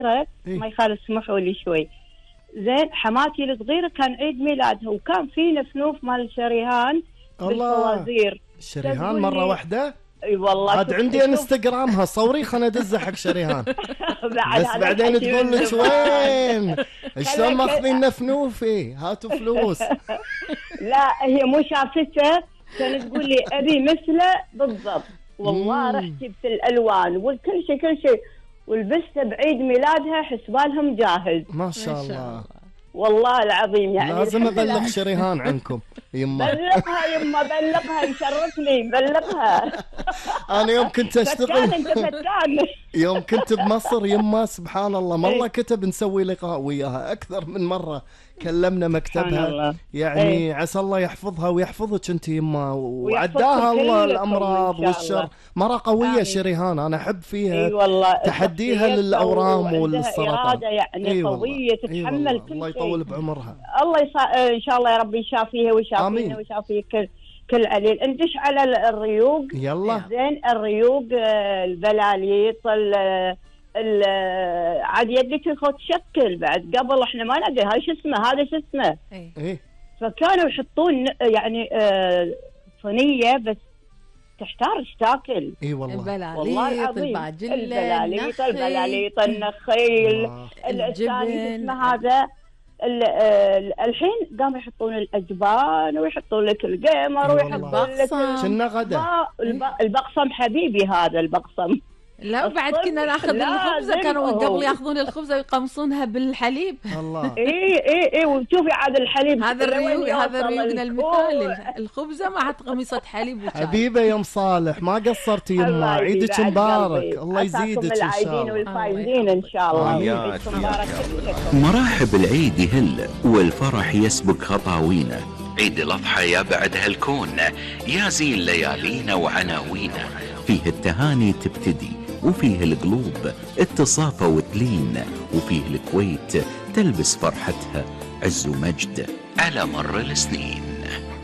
ذكرى ما يخالف اسمحوا لي شوي. زين حماتي الصغيرة كان عيد ميلادها وكان في نفنوف مال شريهان بالفوازير. شريهان مرة واحدة؟ اي والله عاد عندي انستغرامها، صوري خلنا ادزها حق شريهان. بس بعدين تقول لك وين شلون ماخذين نفنوفي هاتوا فلوس. لا هي مو شافته، كانت تقول لي ابي مثله بالضبط. والله رحت جبت الالوان وكل شيء كل شيء ولبسته بعيد ميلادها حسبالهم جاهز. ما شاء الله والله العظيم. يعني لازم ابلغ شريهان عنكم يما. بلغها يما بلغها، يشرفني بلغها. انا يوم كنت اشتغل انت فتان. يوم كنت بمصر يما سبحان الله والله كتب نسوي لقاء وياها اكثر من مره، كلمنا مكتبها يعني عسى الله يحفظها ويحفظك انت يما، وعداها الله الامراض والشر. مرة قوية شريهان، انا احب فيها تحديها للاورام والسرطان. يعني قوية تتحمل كل شيء. الله يطول بعمرها. الله ان شاء الله يا رب يشافيها ويشافينا ويشافي كل عليل. ندش على الريوق. يلا. زين الريوق البلاليط عاد يدك تاخذ شكل بعد قبل احنا ما ندري هاي شو اسمه هذا شو اسمه. فكانوا يحطون يعني صينية بس تحتار ايش تاكل. اي والله. البلاليط البلاليط النخيل الثاني اسمه هذا. الحين قاموا يحطون الاجبان ويحطون لك القمر ويحطون لك كنا غدا البقسم. حبيبي هذا البقسم. لا وبعد كنا ناخذ الخبزة، كانوا قبل ياخذون الخبزة ويقمصونها بالحليب. الله. اي وشوفي عاد الحليب هذا الريوقنا المثالي. الخبزة مع قميصة حليب وشاي. حبيبة يا ام صالح ما قصرتي يما، عيدك مبارك. الله يزيدك ان شاء الله. والفايزين ان شاء الله. مراحب العيد يهل والفرح يسبق خطاوينا، عيد الأضحى يا بعد هالكون يا زين ليالينا وعناوينا، فيه التهاني تبتدي وفيه القلوب اتصافى وتلين، وفيه الكويت تلبس فرحتها عز ومجد على مر السنين.